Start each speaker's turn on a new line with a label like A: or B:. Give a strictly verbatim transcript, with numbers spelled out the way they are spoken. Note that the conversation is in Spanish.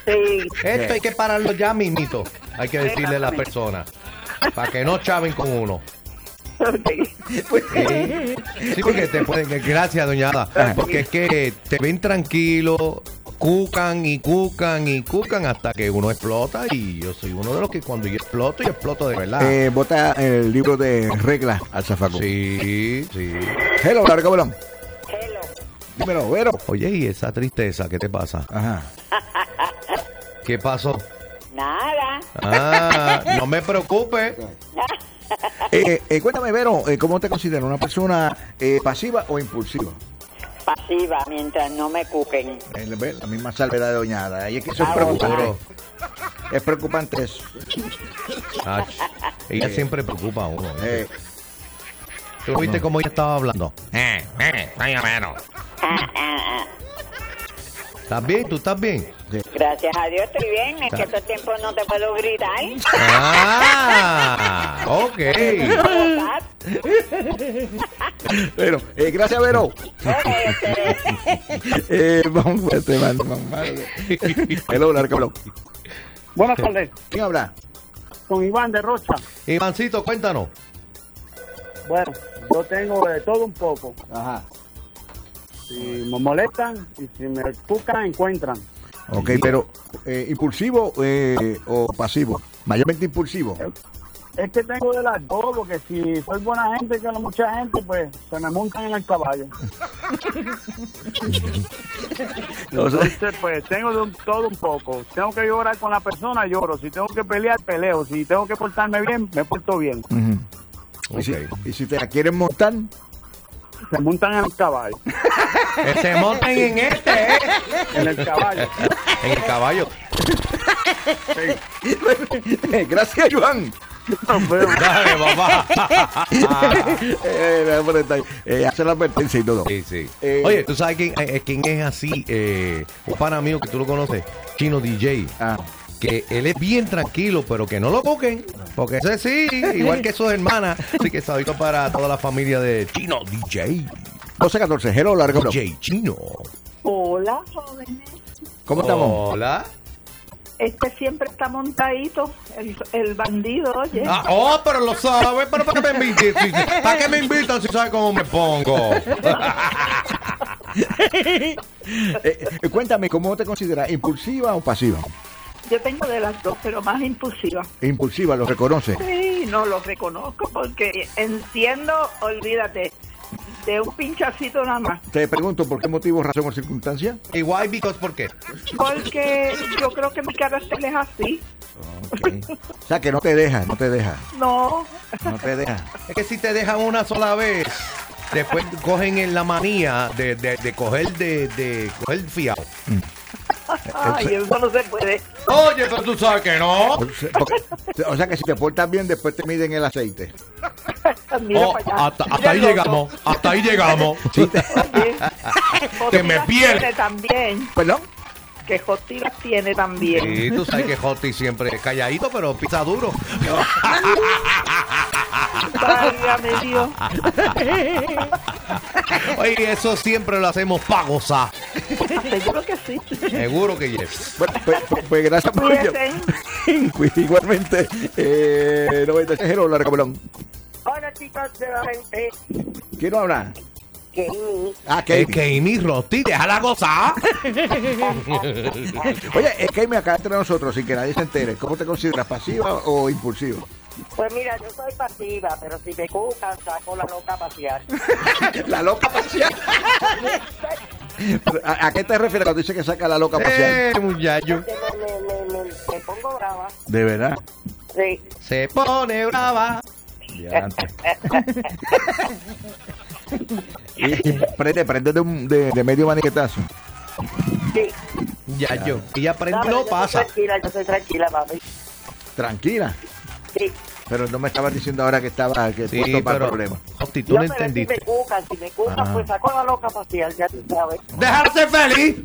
A: Sí.
B: Esto hay que pararlo ya mismito. Hay que decirle a la persona. Para que no chaven con uno.
A: Okay.
B: Sí, sí, porque te pueden. Gracias, doña Ada. Porque es que te ven tranquilo, cucan y cucan y cucan hasta que uno explota. Y yo soy uno de los que cuando yo exploto, yo exploto de verdad.
C: Eh, bota el libro de reglas al zafaco.
B: Sí, sí.
C: Hello, larga bolón.
A: Hello.
C: Dímelo, Vero.
B: Oye, ¿y esa tristeza qué te pasa?
C: Ajá.
B: ¿Qué pasó?
A: Nada.
B: Ah, no me preocupes.
C: Eh, eh, cuéntame, Vero, eh, ¿cómo te consideras? ¿Una persona eh, pasiva o impulsiva?
A: Pasiva, mientras no me cuquen.
C: Eh, ve, la misma salvedad de doña Ada. Y es que eso es
A: Ah,
C: preocupante.
B: Seguro.
C: Es preocupante eso.
B: Ach, ella siempre preocupa a uno.
C: Eh,
B: ¿Tú viste cómo ella estaba hablando?
D: Eh, eh, vaya menos.
A: Ah, ah, ah.
B: ¿Estás bien? ¿Tú estás bien?
C: sí.
A: Gracias a Dios estoy bien. Es que todo el tiempo no te puedo gritar.
B: Ah, ok.
C: Pero, eh, gracias, Vero.
A: Ok, ustedes.
C: eh, vamos a este man, vamos a- Hello, larga bolón.
E: Buenas tardes,
C: ¿Quién habla?
E: con Iván de Rocha.
B: Ivancito, cuéntanos.
E: Bueno, yo tengo de todo un poco.
C: Ajá.
E: Si me molestan y si me buscan, encuentran.
C: Ok, pero eh, ¿impulsivo eh, o pasivo? Mayormente impulsivo.
E: Es que tengo de las dos, porque si soy buena gente, que no mucha gente, pues se me montan en el caballo.
C: O sea,
E: Entonces, pues tengo de un- todo un poco. Si tengo que llorar con la persona, lloro. Si tengo que pelear, peleo. Si tengo que portarme bien, me porto bien.
C: ujú. Y, si,
B: Ok.
C: y si te la quieren montar,
E: Se montan en el caballo.
B: Que se monten en este, ¿eh?
E: En el caballo.
B: En el caballo.
C: gracias, Joan.
E: Nos vemos.
B: Dale, papá.
C: eh, me voy a poner ahí. Eh, hacer la advertencia y todo.
B: Sí, sí.
C: Eh,
B: Oye, ¿tú sabes quién, eh, quién es así? Eh, un pana mío que tú lo conoces, Chino D J.
C: Ah,
B: Que él es bien tranquilo, pero que no lo busquen. Porque ese sí, igual que sus hermanas. Así que saludito para toda la familia de Chino D J.
C: doce catorce, hello, largo.
B: D J Chino.
A: Hola, jóvenes.
C: ¿Cómo estamos?
B: Hola.
A: Este siempre está montadito, el, el bandido, oye.
B: Ah, oh, pero lo sabes, pero ¿para qué me invitan? Si- si- ¿Para qué me invitan si sabes cómo me pongo?
C: Eh, eh, cuéntame, ¿cómo te consideras? ¿Impulsiva o pasiva?
A: Yo tengo de las dos, pero más impulsiva.
C: Impulsiva, lo reconoce.
A: Sí, no lo reconozco porque enciendo, olvídate, de un pinchacito nada más.
C: Te pregunto, ¿por qué motivo, razón o circunstancia?
B: ¿Y why? Because, ¿por qué?
A: Porque yo creo que mi carácter es así.
C: Okay. O sea, que no te deja, no te deja,
A: No,
C: no te deja.
B: Es que si te dejan una sola vez, después cogen en la manía de, de, de coger de, de coger fiado.
A: ay, eso no se puede.
B: Oye, pero tú sabes que no.
C: O sea, porque- o sea, que si te portas bien, después te miden el aceite.
A: Mira
B: Oh,
A: para allá.
B: hasta, hasta
A: Mira
B: ahí
A: el otro.
B: llegamos, hasta ahí llegamos.
A: Oye,
B: Que me
A: Jotilas
B: pierde.
A: tiene también,
C: ¿Perdón?
A: que Jotilas tiene también.
B: Sí, tú sabes que Joty siempre es calladito, pero pisa duro.
A: Válgame Dios.
B: Oye, eso siempre lo hacemos pa' gozar.
A: Seguro que sí.
B: Seguro que yes.
C: Bueno, pues, pues- pues gracias por ello.
A: Cuídense.
C: Igualmente, eh, noventa y seis, hello, largo bolón.
A: Hola chicos de la gente.
C: ¿Quién no habla?
A: Que
C: Ah,
B: Que
C: Kevin.
B: Amy Rosti, déjala gozar.
C: Oye, es Kevin acá entre nosotros, sin que nadie se entere. ¿Cómo te consideras, pasiva o impulsiva?
A: Pues mira, yo soy pasiva, pero si me cucan, saco la loca a pasear.
C: La loca pasear. Pero, ¿A, a qué te refieres cuando dice que saca la loca pasear?
B: Eh, muchacho.
A: Que me, me, me, me, me pongo brava.
C: De verdad.
A: Sí.
B: Se pone brava.
C: Ya, antes. y, y prende, prende de, un, de, de medio maniquetazo.
A: Sí.
B: Ya yo. Y aprende,
A: No,
B: no
A: yo
B: pasa.
A: Soy tranquila, yo soy tranquila, mami.
C: Tranquila.
A: Sí.
C: Pero no me estabas diciendo ahora que estaba que
B: Sí,
C: puesto para el
B: pero
C: problema.
B: Josti, tú no
A: pero si
B: entendiste.
A: me cucan, si me cucan,
C: Ah.
A: pues saco la loca a pasear, ya tú sabes.
B: ¡Dejarse feliz!